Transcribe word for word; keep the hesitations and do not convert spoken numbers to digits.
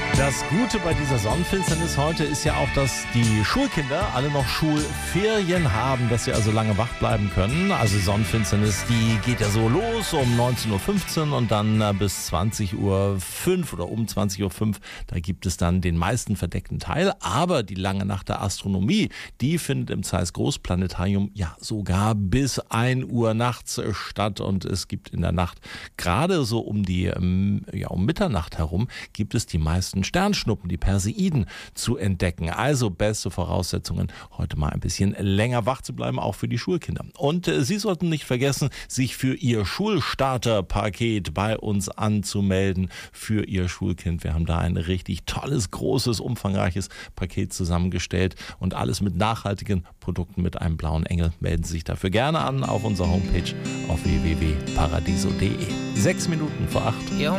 Das Gute bei dieser Sonnenfinsternis heute ist ja auch, dass die Schulkinder alle noch Schulferien haben, dass sie also lange wach bleiben können. Also die Sonnenfinsternis, die geht ja so los um neunzehn Uhr fünfzehn und dann bis zwanzig Uhr fünf oder um zwanzig Uhr fünf. Da gibt es dann den meisten verdeckten Teil. Aber die lange Nacht der Astronomie, die findet im Zeiss Großplanetarium ja sogar bis ein Uhr nachts statt. Und es gibt in der Nacht, gerade so um die ja, um Mitternacht herum, gibt es die meisten Sternschnuppen, die Perseiden, zu entdecken. Also beste Voraussetzungen, heute mal ein bisschen länger wach zu bleiben, auch für die Schulkinder. Und äh, Sie sollten nicht vergessen, sich für Ihr Schulstarterpaket bei uns anzumelden für Ihr Schulkind. Wir haben da ein richtig tolles, großes, umfangreiches Paket zusammengestellt und alles mit nachhaltigen Produkten mit einem blauen Engel. Melden Sie sich dafür gerne an auf unserer Homepage auf w w w punkt paradiso punkt d e. Sechs Minuten vor acht.